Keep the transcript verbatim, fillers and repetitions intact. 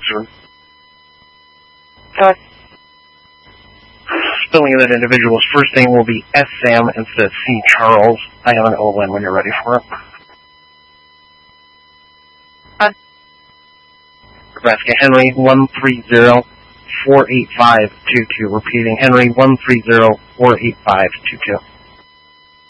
sir. Sorry. Spelling of that individual's first name will be S. Sam instead of C. Charles. I have an O N when you're ready for it. Uh, Nebraska Henry, one three zero, four eight five two two. Repeating, Henry, one three zero, four eight five two two.